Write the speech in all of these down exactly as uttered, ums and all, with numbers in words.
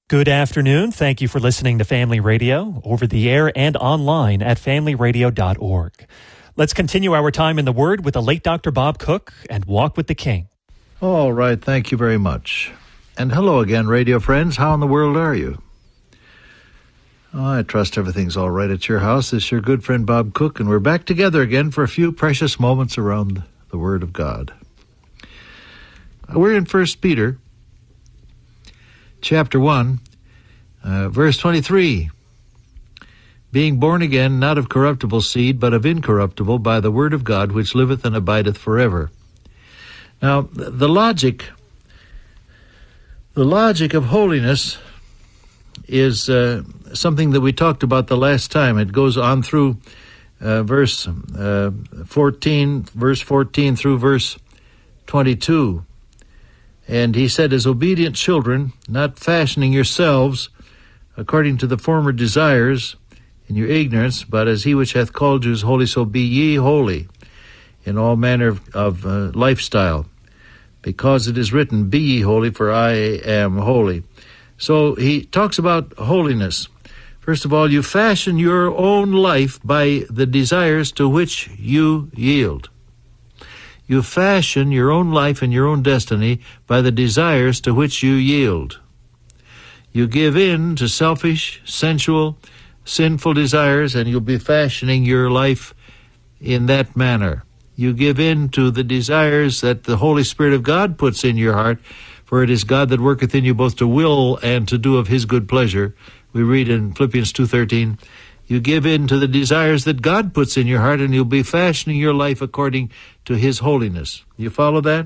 Good afternoon. Thank you for listening to Family Radio over the air and online at family radio dot org. Let's continue our time in the Word with the late Doctor Bob Cook and Walk with the King. All right. Thank you very much. And hello again, radio friends. How in the world are you? Oh, I trust everything's all right at your house. It's your good friend Bob Cook, and we're back together again for a few precious moments around the Word of God. We're in First Peter chapter one, uh, verse twenty-three. Being born again, not of corruptible seed, but of incorruptible, by the word of God, which liveth and abideth forever. Now, the logic, the logic of holiness is uh, something that we talked about the last time. It goes on through uh, verse uh, fourteen, verse fourteen through verse twenty-two. And he said, as obedient children, not fashioning yourselves according to the former desires in your ignorance, but as he which hath called you is holy, so be ye holy in all manner of, of uh, lifestyle. Because it is written, be ye holy, for I am holy. So he talks about holiness. First of all, you fashion your own life by the desires to which you yield. You fashion your own life and your own destiny by the desires to which you yield. You give in to selfish, sensual, sinful desires, and you'll be fashioning your life in that manner. You give in to the desires that the Holy Spirit of God puts in your heart, for it is God that worketh in you both to will and to do of his good pleasure. We read in Philippians two thirteen, you give in to the desires that God puts in your heart, and you'll be fashioning your life according to his holiness. You follow that?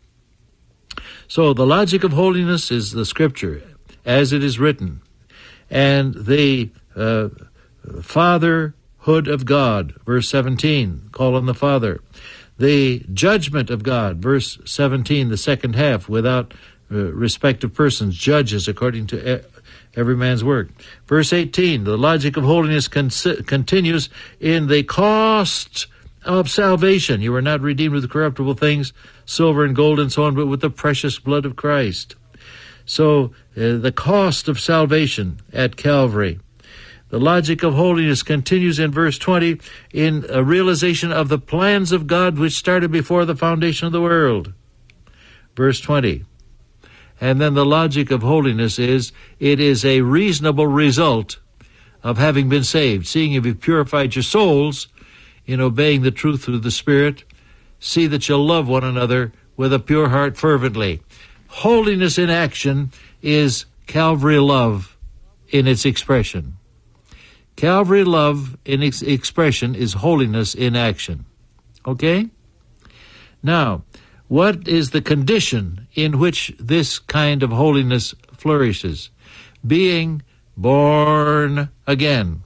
So the logic of holiness is the Scripture, as it is written. And the uh, fatherhood of God, verse seventeen, call on the Father. The judgment of God, verse seventeen, the second half, without uh, respect of persons, judges according to every man's work. Verse eighteen, the logic of holiness con- continues in the cost of salvation. You are not redeemed with corruptible things, silver and gold and so on, but with the precious blood of Christ. So uh, the cost of salvation at Calvary. The logic of holiness continues in verse twenty in a realization of the plans of God which started before the foundation of the world. Verse twenty. And then the logic of holiness is, it is a reasonable result of having been saved. Seeing if you've purified your souls in obeying the truth through the Spirit, see that you'll love one another with a pure heart fervently. Holiness in action is Calvary love in its expression. Calvary love in its expression is holiness in action. Okay? Now, what is the condition in which this kind of holiness flourishes? Being born again.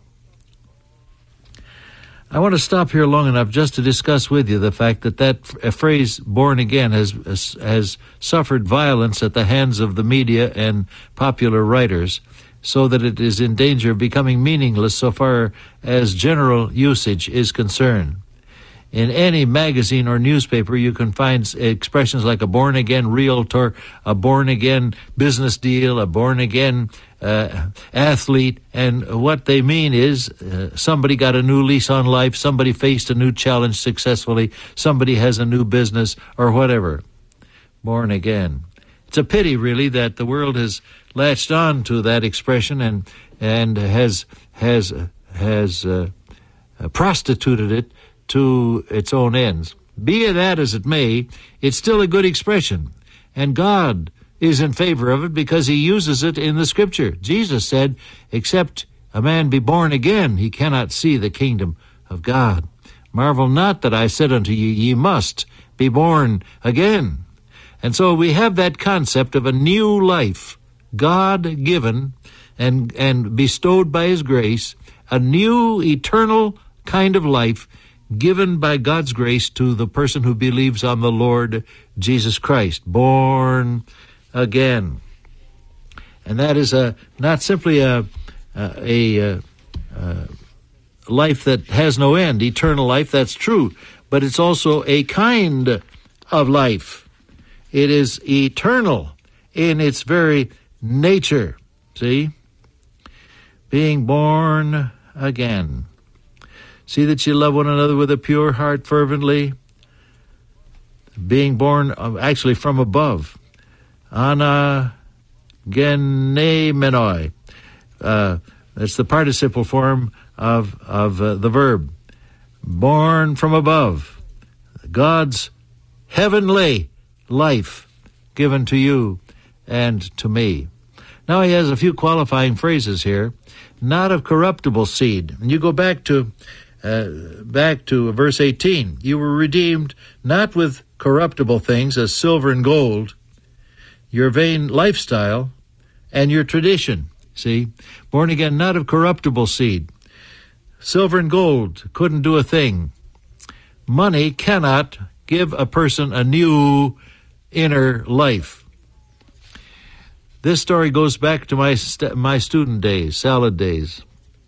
I want to stop here long enough just to discuss with you the fact that that phrase, born again, has, has suffered violence at the hands of the media and popular writers, so that it is in danger of becoming meaningless so far as general usage is concerned. In any magazine or newspaper, you can find expressions like a born-again realtor, a born-again business deal, a born-again uh, athlete, and what they mean is uh, somebody got a new lease on life, somebody faced a new challenge successfully, somebody has a new business, or whatever. Born again. It's a pity, really, that the world has latched on to that expression and and has has has uh, prostituted it to its own ends. Be that as it may, it's still a good expression, and God is in favor of it because he uses it in the Scripture. Jesus said, except a man be born again, he cannot see the kingdom of God. Marvel not that I said unto you, ye must be born again. And so we have that concept of a new life, God-given and, and bestowed by his grace, a new eternal kind of life given by God's grace to the person who believes on the Lord Jesus Christ, born again. And that is a not simply a, a, a, a life that has no end, eternal life, that's true, but it's also a kind of life. It is eternal in its very nature. See? Being born again. See that you love one another with a pure heart fervently. Being born actually from above. Ana genemenoi. Uh, that's the participle form of, of uh, the verb. Born from above. God's heavenly life given to you and to me. Now he has a few qualifying phrases here. Not of corruptible seed. And you go back to uh, back to verse eighteen. You were redeemed not with corruptible things as silver and gold, your vain lifestyle, and your tradition. See? Born again not of corruptible seed. Silver and gold couldn't do a thing. Money cannot give a person a new inner life. This story goes back to my st- my student days, salad days.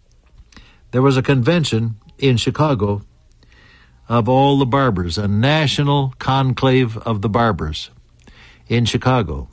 There was a convention in Chicago of all the barbers, a national conclave of the barbers in Chicago.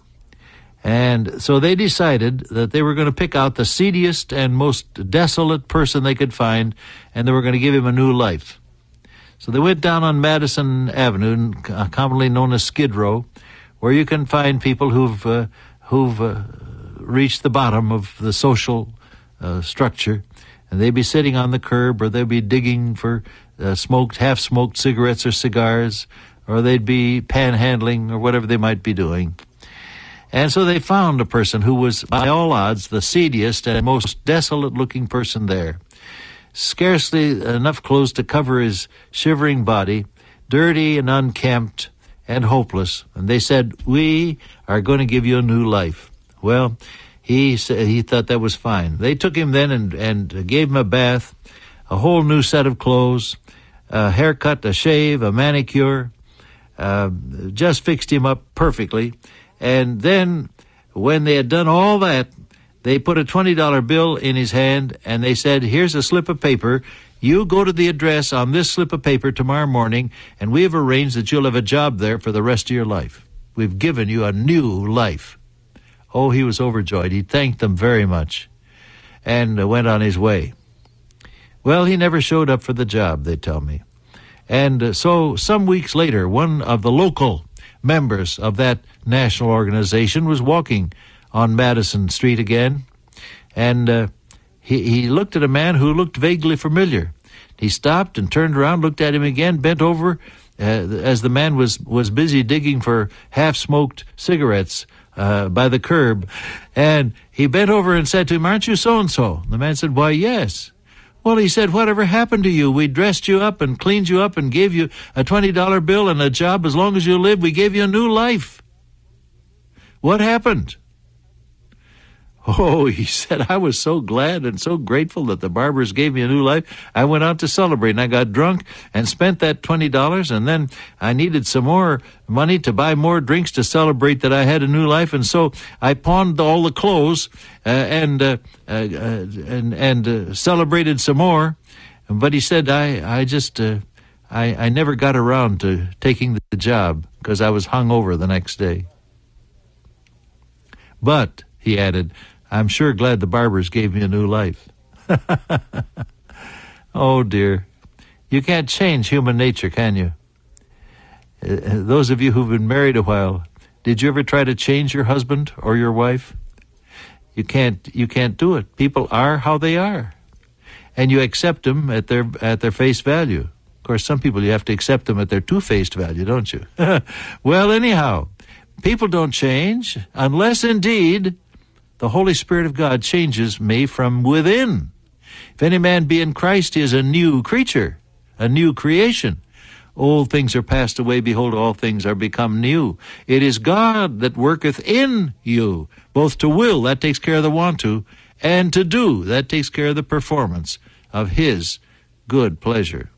And so they decided that they were going to pick out the seediest and most desolate person they could find, and they were going to give him a new life. So they went down on Madison Avenue, commonly known as Skid Row, where you can find people who've uh, who've uh, reached the bottom of the social uh, structure, and they'd be sitting on the curb, or they'd be digging for uh, smoked, half-smoked cigarettes or cigars, or they'd be panhandling or whatever they might be doing. And so they found a person who was, by all odds, the seediest and most desolate-looking person there. Scarcely enough clothes to cover his shivering body, dirty and unkempt and hopeless. And they said, "We are going to give you a new life." Well, he said he thought that was fine. They took him then and, and gave him a bath, a whole new set of clothes, a haircut, a shave, a manicure, uh, just fixed him up perfectly. And then when they had done all that, they put a twenty dollar bill in his hand, and they said, "Here's a slip of paper. You go to the address on this slip of paper tomorrow morning, and we have arranged that you'll have a job there for the rest of your life. We've given you a new life." Oh, he was overjoyed. He thanked them very much and went on his way. Well, he never showed up for the job, they tell me. And so some weeks later, one of the local members of that national organization was walking on Madison Street again, and uh, he, he looked at a man who looked vaguely familiar. He stopped and turned around, looked at him again, bent over uh, as the man was, was busy digging for half-smoked cigarettes uh, by the curb, and he bent over and said to him, "Aren't you so-and-so?" The man said, "Why, yes." Well, he said, "Whatever happened to you? We dressed you up and cleaned you up and gave you a twenty dollar bill and a job as long as you lived. We gave you a new life. What happened?" Oh, he said, "I was so glad and so grateful that the barbers gave me a new life. I went out to celebrate, and I got drunk and spent that twenty dollars, and then I needed some more money to buy more drinks to celebrate that I had a new life, and so I pawned all the clothes uh, and, uh, uh, and and uh, celebrated some more." But he said, I, I just, uh, I, I never got around to taking the job because I was hungover the next day. But, he added, "I'm sure glad the barbers gave me a new life." Oh, dear. You can't change human nature, can you? Uh, those of you who've been married a while, did you ever try to change your husband or your wife? You can't, you can't do it. People are how they are. And you accept them at their, at their face value. Of course, some people you have to accept them at their two-faced value, don't you? Well, anyhow, people don't change unless indeed the Holy Spirit of God changes me from within. If any man be in Christ, he is a new creature, a new creation. Old things are passed away, behold, all things are become new. It is God that worketh in you, both to will, that takes care of the want to, and to do, that takes care of the performance of his good pleasure.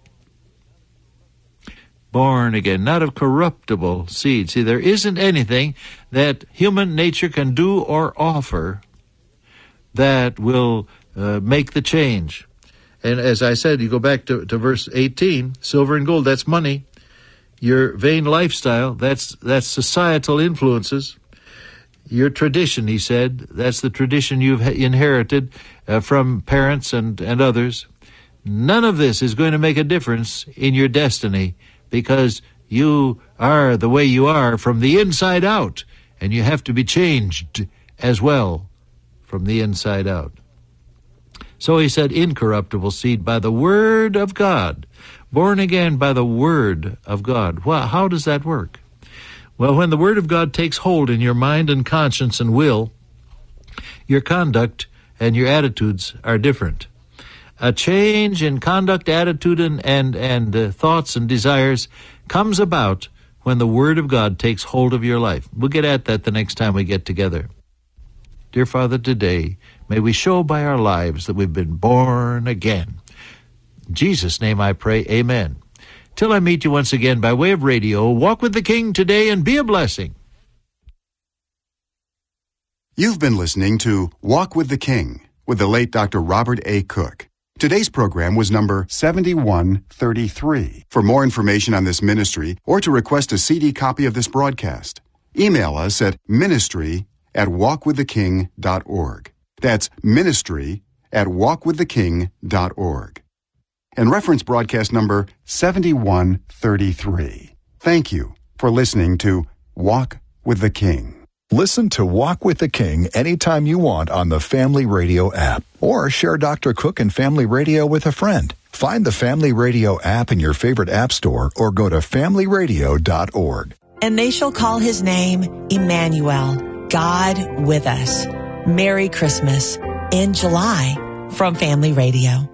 Born again, not of corruptible seed. See, there isn't anything that human nature can do or offer that will uh, make the change. And as I said, you go back to, to verse eighteen, silver and gold, that's money. Your vain lifestyle, that's that's societal influences. your tradition, he said. That's the tradition you've inherited uh, from parents and, and others. None of this is going to make a difference in your destiny, because you are the way you are from the inside out, and you have to be changed as well from the inside out. So he said, incorruptible seed by the word of God, born again by the word of God. Well, how does that work? Well, when the word of God takes hold in your mind and conscience and will, your conduct and your attitudes are different. A change in conduct, attitude, and, and, and uh, thoughts and desires comes about when the word of God takes hold of your life. We'll get at that the next time we get together. Dear Father, today, may we show by our lives that we've been born again. In Jesus' name I pray, amen. Till I meet you once again by way of radio, walk with the King today and be a blessing. You've been listening to Walk with the King with the late Doctor Robert A. Cook. Today's program was number seventy-one thirty-three. For more information on this ministry or to request a C D copy of this broadcast, email us at ministry at walk with the king dot org. That's ministry at walk with the king dot org. And reference broadcast number seventy-one thirty-three. Thank you for listening to Walk with the King. Listen to Walk with the King anytime you want on the Family Radio app, or share Doctor Cook and Family Radio with a friend. Find the Family Radio app in your favorite app store or go to family radio dot org. And they shall call his name Emmanuel, God with us. Merry Christmas in July from Family Radio.